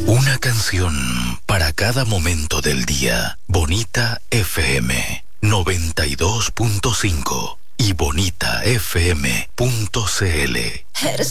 Una canción para cada momento del día. Bonita FM 92.5 y bonitafm.cl.